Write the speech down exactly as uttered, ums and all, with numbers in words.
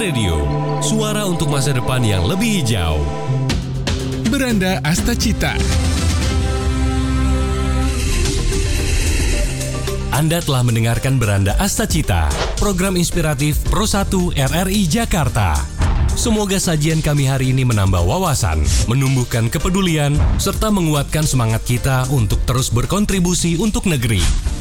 Radio, suara untuk masa depan yang lebih hijau. Beranda Astacita. Anda telah mendengarkan Beranda Astacita, program inspiratif Pro satu R R I Jakarta. Semoga sajian kami hari ini menambah wawasan, menumbuhkan kepedulian, serta menguatkan semangat kita untuk terus berkontribusi untuk negeri.